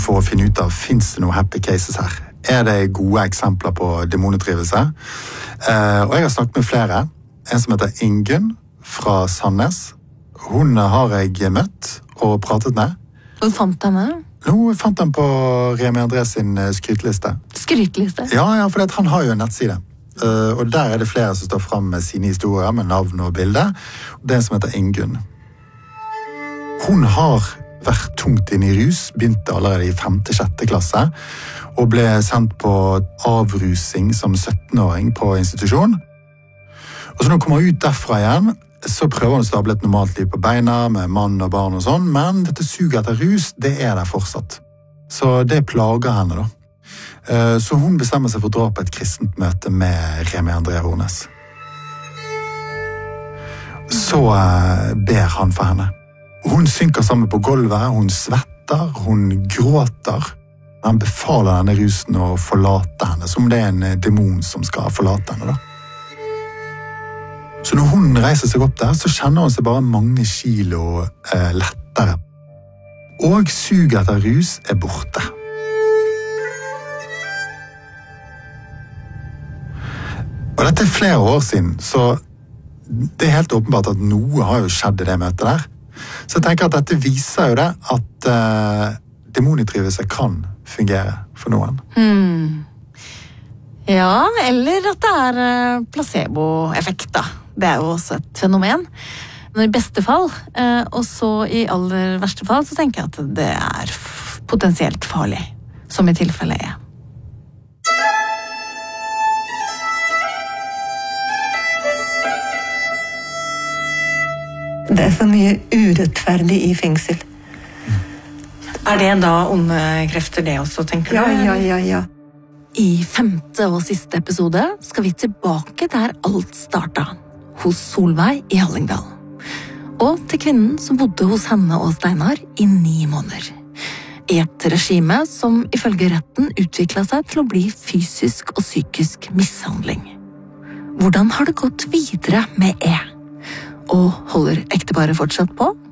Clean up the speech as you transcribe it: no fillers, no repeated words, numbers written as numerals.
for å finne ut av, finnes det noen happy cases her? Det gode eksempler på demonutdrivelse? Og jeg har snakket med flere. En som heter Ingunn fra Sandnes. Hun har jeg møtt og pratet med. Hvor fant henne? Nå fant han på Remi André sin skrytliste. Skrytliste? Ja, for han har jo en nettside. Og der det flere som står frem med sine historier, med navn og bilde. Det en som heter Ingunn. Hun har vært tungt inn i rus, begynte allerede i 5.-6. klasse, og ble sendt på avrusing som 17-åring på institusjon. Og så når hun kommer ut derfra igjen, så prøver hun å stable et normalt liv på beina, med mann og barn og sånn, men dette suget etter rus, det der fortsatt. Så det plager henne da. Så hun bestemmer seg for å dra på et kristent møte med Remi André Hornes. Så ber han for henne. Hun synker sammen på gulvet, hun svetter, hun gråter. Han befaler denne rusen å forlate henne, som det en demon som skal forlate henne da. Så når hun reiser seg opp der, så kjenner hun seg bare mange kilo lettere. Og suget etter rus borte. Og dette flere år siden, så det helt åpenbart at noe har jo skjedd i det møtet der. Så jeg tenker at dette viser jo det at demonutdrivelse kan fungere for noen. Ja, eller at det placeboeffekt da. Det jo også et fenomen. Men i beste fall, og så i aller verste fall, så tenker jeg at det potensielt farlig, som i tilfellet Det så mye urettferdig i fengsel. Det da onde krefter det også, tenker du? Ja. I 5. og siste episode skal vi tilbake der alt startet, hos Solveig i Hallingdal. Og til kvinnen som bodde hos henne og Steinar i 9 måneder. I et regime som ifølge retten utviklet seg til å bli fysisk og psykisk mishandling. Hvordan har det gått videre med Og holder ekteparet fortsatt på?